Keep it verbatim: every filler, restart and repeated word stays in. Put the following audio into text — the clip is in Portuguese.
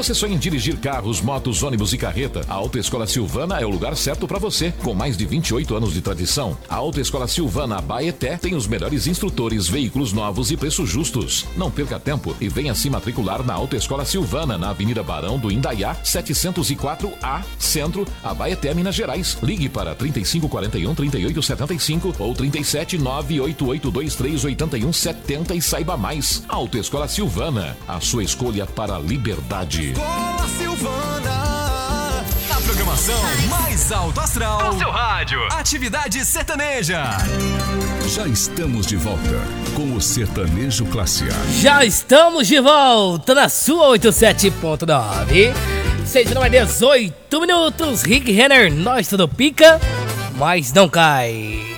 Você sonha em dirigir carros, motos, ônibus e carreta? A Autoescola Silvana é o lugar certo para você. Com mais de vinte e oito anos de tradição, a Autoescola Silvana Abaeté tem os melhores instrutores, veículos novos e preços justos. Não perca tempo e venha se matricular na Autoescola Silvana, na Avenida Barão do Indaiá, setecentos e quatro A, Centro, Abaeté, Minas Gerais. Ligue para trinta e cinco, quarenta e um, trinta e oito, setenta e cinco ou trinta e sete, nove oito oito dois três oito um, setenta e saiba mais. Autoescola Silvana, a sua escolha para a liberdade. Escola Silvana, a programação mais alto astral no seu rádio. Atividade sertaneja. Já estamos de volta com o Sertanejo Classe A. Já estamos de volta na sua oitenta e sete ponto nove. seis e dezoito minutos. Rick Renner, nós tudo pica, mas não cai.